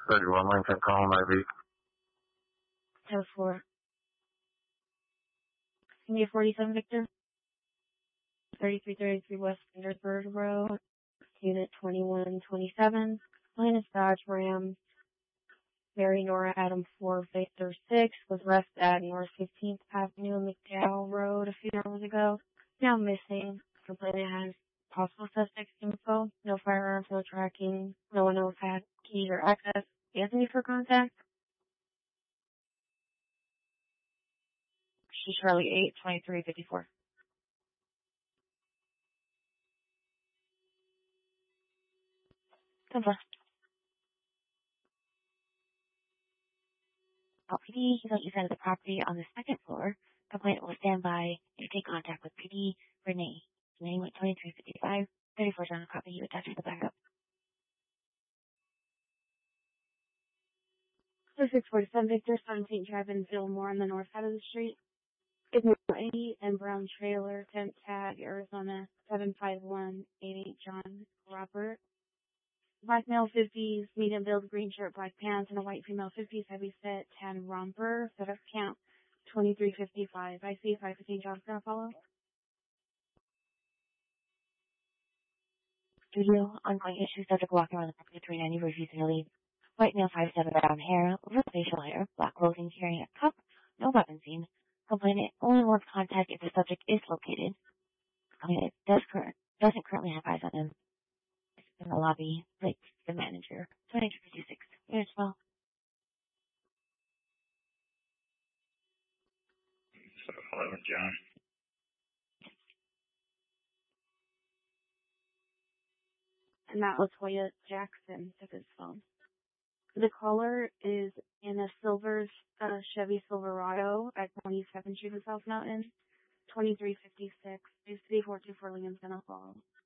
31 Lincoln, calling IV. 10-4. India 47 Victor. 3333 West Third Road. Unit 2127. Linus Dodge Ram. Mary Nora Adam 4 Victor 6 was arrested at North 15th Avenue McDowell Road a few hours ago. Now missing. Complainant has possible suspects info. No firearms, no tracking. No one else had keys or access. Anthony for contact. She's Charlie 8, 2354. Come on. PD, he's on the east side of the property on the second floor. Complainant will stand by and take contact with PD Renee. Name at 2355. 34 on a copy. You attach to the backup. 3647 Victor, 17th Drive in Fillmore on the north side of the street. Ignore 80 and Brown Trailer, 10th Tag, Arizona, 75188 John Robert. Black male 50s, medium build, green shirt, black pants, and a white female 50s, heavy set, tan romper, FedEx count 2355. I see 515 John's gonna follow. Studio, ongoing issue, subject walking around the property 390, refusing to leave. White male 5'7", brown hair, over facial hair, black clothing, carrying a cup, no weapon seen. Complainant only wants contact if the subject is located. Complainant doesn't currently have eyes on him. In the lobby, like the manager. 2256. Here's well. So, 11 John. And that was Latoya Jackson took his phone. The caller is in a Chevy Silverado at 27th Street in South Mountain, 2356. 424 Lincoln's gonna follow.